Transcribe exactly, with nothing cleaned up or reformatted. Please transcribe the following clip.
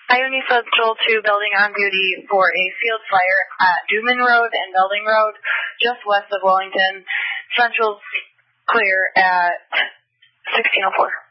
Ione Central two building on duty for a field fire at Dooman Road and Belding Road, just west of Wellington. Central's clear at sixteen oh four.